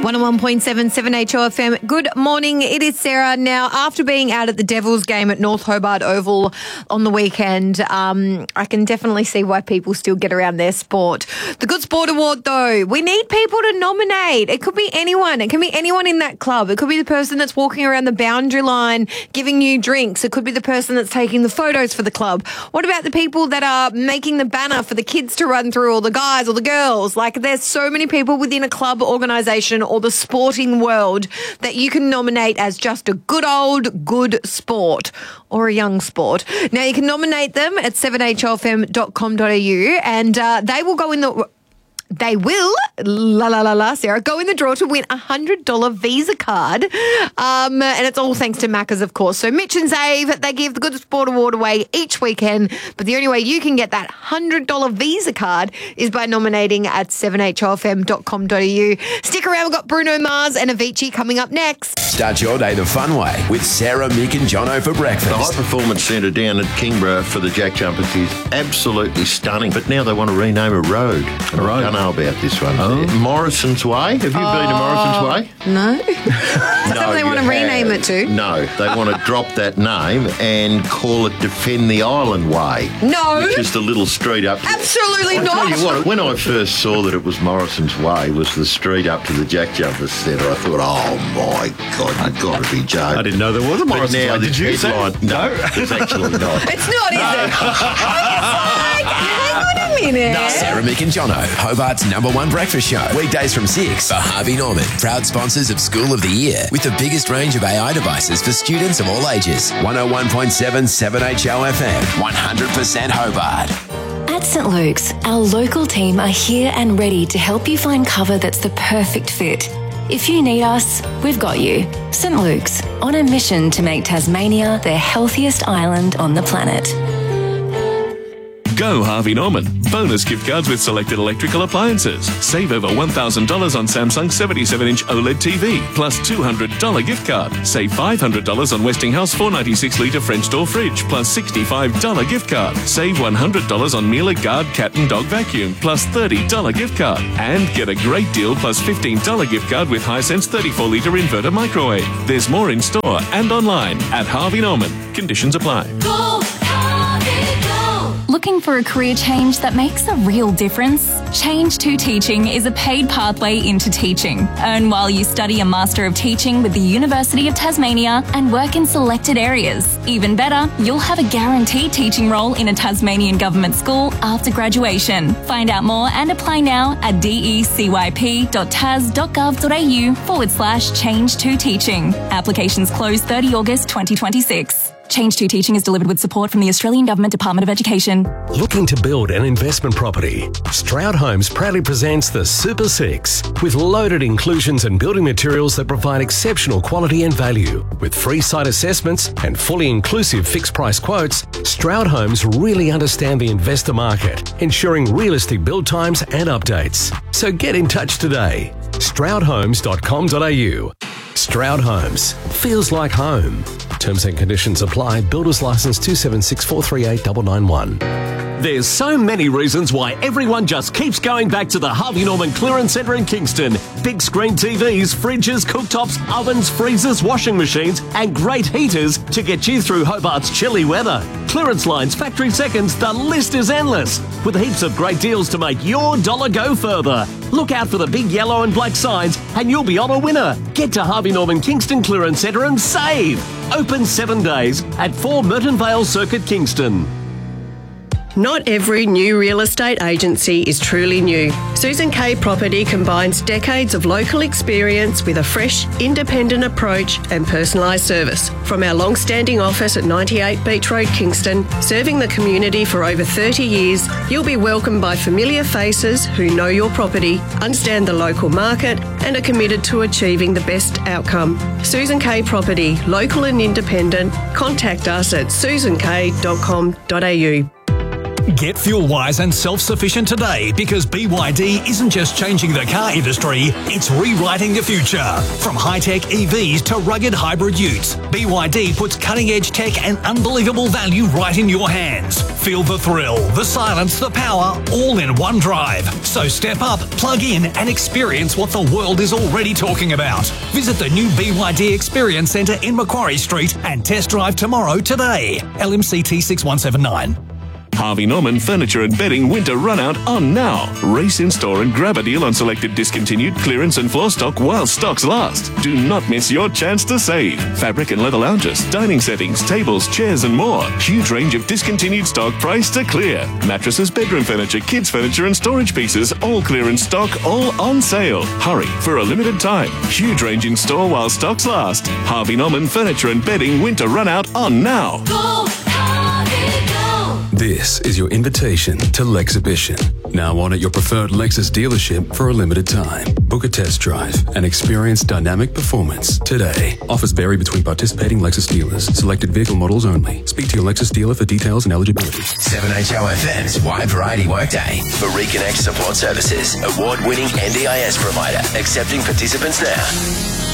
101.7 7HO FM. Good morning. It is Sarah. Now, after being out at the Devils game at North Hobart Oval on the weekend, I can definitely see why people still get around their sport. The Good Sport Award, though, we need people to nominate. It could be anyone. It can be anyone in that club. It could be the person that's walking around the boundary line giving you drinks. It could be the person that's taking the photos for the club. What about the people that are making the banner for the kids to run through, or the guys or the girls? Like, there's so many people within a club organisation or the sporting world that you can nominate as just a good sport or a young sport. Now, you can nominate them at 7hofm.com.au and they will go in the... They will, Sarah, go in the draw to win a $100 Visa card. And it's all thanks to Macca's, of course. So Mitch and Zave, they give the Good Sport Award away each weekend. But the only way you can get that $100 Visa card is by nominating at 7hofm.com.au. Stick around, we've got Bruno Mars and Avicii coming up next. Start your day the fun way with Sarah, Mick and Jono for breakfast. The High Performance Centre down at Kingborough for the Jack Jumpers is absolutely stunning. But now they want to rename a road. I don't know about this one. Morrison's Way. Have you been to Morrison's Way? No. Is that what they want to rename it to? No, they want to drop that name and call it Defend the Island Way. No. Which is the little street up to... Absolutely not. I'll tell you what, when I first saw that it was Morrison's Way, was the street up to the Jack Jumpers Centre, I thought, oh my God, you've got to be joking. I didn't know there was a Morrison's Way. Did you? No, it's actually not. It's not, is it? Hang on a minute. Sarah, Mick and Jono, Hobart's #1 breakfast show. Weekdays from 6 for Harvey Norman. Proud sponsors of School of the Year with the biggest range of AI devices for students of all ages. 101.7 7HO FM. 100% Hobart. At St. Luke's, our local team are here and ready to help you find cover that's the perfect fit. If you need us, we've got you. St. Luke's, on a mission to make Tasmania the healthiest island on the planet. Go Harvey Norman. Bonus gift cards with selected electrical appliances. Save over $1,000 on Samsung 77-inch OLED TV, plus $200 gift card. Save $500 on Westinghouse 496-litre French door fridge, plus $65 gift card. Save $100 on Miele Guard cat and dog vacuum, plus $30 gift card. And get a great deal plus $15 gift card with Hisense 34-litre inverter microwave. There's more in store and online at Harvey Norman. Conditions apply. Go, Harvey, go! Looking for a career change that makes a real difference? Change to Teaching is a paid pathway into teaching. Earn while you study a Master of Teaching with the University of Tasmania and work in selected areas. Even better, you'll have a guaranteed teaching role in a Tasmanian government school after graduation. Find out more and apply now at decyp.tas.gov.au/change to teaching. Applications close 30 August 2026. Change to Teaching is delivered with support from the Australian Government Department of Education. Looking to build an investment property? Stroud Homes proudly presents the Super 6 with loaded inclusions and building materials that provide exceptional quality and value. With free site assessments and fully inclusive fixed price quotes, Stroud Homes really understand the investor market, ensuring realistic build times and updates. So get in touch today. stroudhomes.com.au. Stroud Homes. Feels like home. Terms and conditions apply. Builder's license 276438991. There's so many reasons why everyone just keeps going back to the Harvey Norman Clearance Centre in Kingston. Big screen TVs, fridges, cooktops, ovens, freezers, washing machines and great heaters to get you through Hobart's chilly weather. Clearance lines, factory seconds, the list is endless. With heaps of great deals to make your dollar go further. Look out for the big yellow and black signs and you'll be on a winner. Get to Harvey Norman Kingston Clearance Centre and save. Open 7 days at 4 Merton Vale Circuit, Kingston. Not every new real estate agency is truly new. Susan K Property combines decades of local experience with a fresh, independent approach and personalised service. From our long-standing office at 98 Beach Road, Kingston, serving the community for over 30 years, you'll be welcomed by familiar faces who know your property, understand the local market and are committed to achieving the best outcome. Susan K Property, local and independent. Contact us at susank.com.au. Get fuel-wise and self-sufficient today because BYD isn't just changing the car industry, it's rewriting the future. From high-tech EVs to rugged hybrid utes, BYD puts cutting-edge tech and unbelievable value right in your hands. Feel the thrill, the silence, the power, all in one drive. So step up, plug in and experience what the world is already talking about. Visit the new BYD Experience Centre in Macquarie Street and test drive tomorrow today. LMCT 6179. Harvey Norman Furniture and Bedding Winter Runout on now. Race in store and grab a deal on selected discontinued clearance and floor stock while stocks last. Do not miss your chance to save. Fabric and leather lounges, dining settings, tables, chairs and more. Huge range of discontinued stock priced to clear. Mattresses, bedroom furniture, kids furniture and storage pieces, all clearance stock, all on sale. Hurry for a limited time. Huge range in store while stocks last. Harvey Norman Furniture and Bedding Winter Runout on now. Go, Harvey, go! This is your invitation to Lexhibition. Now on at your preferred Lexus dealership for a limited time. Book a test drive and experience dynamic performance today. Offers vary between participating Lexus dealers. Selected vehicle models only. Speak to your Lexus dealer for details and eligibility. 7HOFM's Wide Variety Workday for Reconnect Support Services. Award-winning NDIS provider. Accepting participants now.